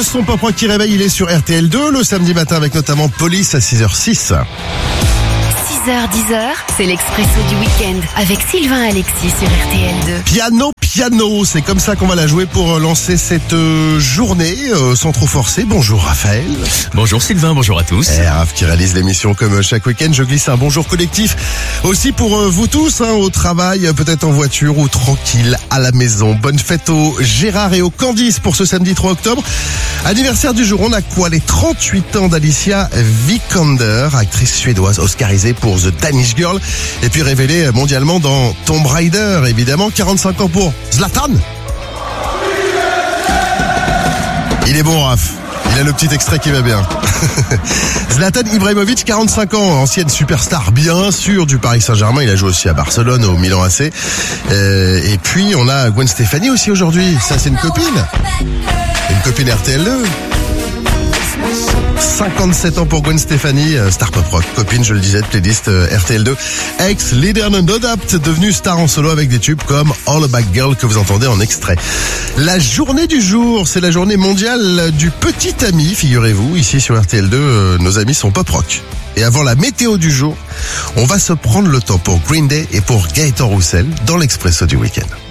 son pop rock qui réveille, il est sur RTL2 le samedi matin avec notamment Police à 6h06. 6h-10h, c'est l'Expresso du week-end avec Sylvain Alexis sur RTL2. Piano, c'est comme ça qu'on va la jouer pour lancer cette journée sans trop forcer. Bonjour Raphaël. Bonjour Sylvain, bonjour à tous. Raph qui réalise l'émission comme chaque week-end. Je glisse un bonjour collectif aussi pour vous tous, au travail, peut-être en voiture ou tranquille à la maison. Bonne fête aux Gérard et aux Candice pour ce samedi 3 octobre. Anniversaire du jour, on a quoi? Les 38 ans d'Alicia Vikander, actrice suédoise oscarisée pour The Danish Girl et puis révélée mondialement dans Tomb Raider, évidemment. 45 ans pour Zlatan. Il est bon, Raph. Il a le petit extrait qui va bien. Zlatan Ibrahimovic, 45 ans, ancienne superstar bien sûr du Paris Saint-Germain. Il a joué aussi à Barcelone, au Milan AC. Et puis on a Gwen Stefani aussi aujourd'hui. Ça c'est une copine. Une copine RTL2. 57 ans pour Gwen Stefani, star pop rock, copine, je le disais, de playlist RTL2, ex-leader non-adapt, devenue star en solo avec des tubes comme All About Girl que vous entendez en extrait. La journée du jour, c'est la journée mondiale du petit ami, figurez-vous, ici sur RTL2, nos amis sont pop rock. Et avant la météo du jour, on va se prendre le temps pour Green Day et pour Gaëtan Roussel dans l'Expresso du week-end.